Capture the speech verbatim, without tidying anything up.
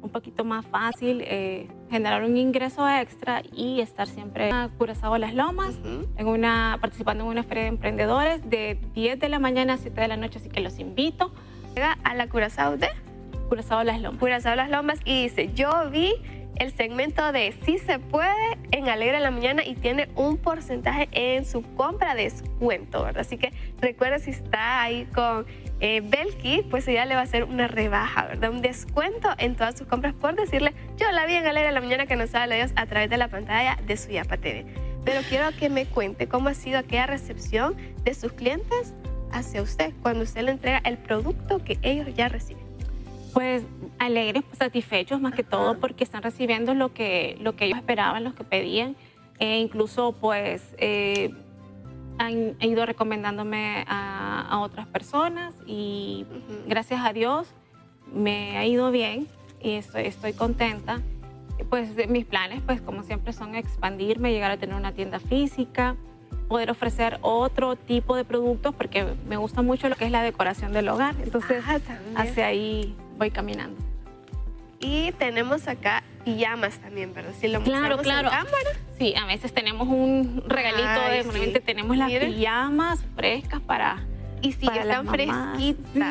un poquito más fácil eh, generar un ingreso extra y estar siempre en Curazao Las Lomas, Uh-huh. en una, participando en una feria de emprendedores de diez de la mañana a siete de la noche, así que los invito. Llega a la Curazao de Curazao Las Lomas. Curazao Las Lomas y dice, yo vi el segmento de Sí se puede en Alegre en la Mañana y tiene un porcentaje en su compra de descuento, ¿verdad? Así que recuerda, si está ahí con eh, Belki, pues ella le va a hacer una rebaja, ¿verdad? Un descuento en todas sus compras por decirle, yo la vi en Alegre en la Mañana que nos habla de Dios a través de la pantalla de su Yapa T V. Pero quiero que me cuente cómo ha sido aquella recepción de sus clientes hacia usted cuando usted le entrega el producto que ellos ya reciben. Pues alegres, pues, satisfechos más que Ajá. todo porque están recibiendo lo que, lo que ellos esperaban, lo que pedían. E incluso pues eh, han ido recomendándome a, a otras personas y Uh-huh. gracias a Dios me ha ido bien y estoy, estoy contenta. Pues de mis planes, pues como siempre, son expandirme, llegar a tener una tienda física, poder ofrecer otro tipo de productos porque me gusta mucho lo que es la decoración del hogar. Entonces Ah, también. hacia ahí voy caminando. Y tenemos acá pijamas también, ¿verdad? Si lo Claro, mostramos claro. en cámara. Sí, a veces tenemos un regalito, Ay, de sí. normalmente tenemos las Miren. pijamas frescas para, Y si para están las mamás. fresquitas.